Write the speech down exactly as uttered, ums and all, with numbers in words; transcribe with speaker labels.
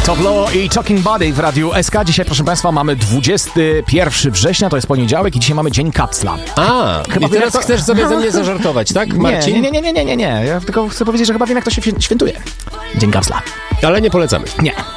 Speaker 1: To Law i Talking Body w Radiu S K. Dzisiaj, proszę Państwa, mamy dwudziestego pierwszego września, to jest poniedziałek i dzisiaj mamy Dzień Kapsla.
Speaker 2: A, chyba i teraz to... chcesz sobie ze mnie zażartować, tak, Marcin?
Speaker 1: Nie, nie, nie, nie, nie, nie, nie. Ja tylko chcę powiedzieć, że chyba wiem, jak to się świętuje. Dzień Kapsla.
Speaker 2: Ale nie polecamy.
Speaker 1: Nie.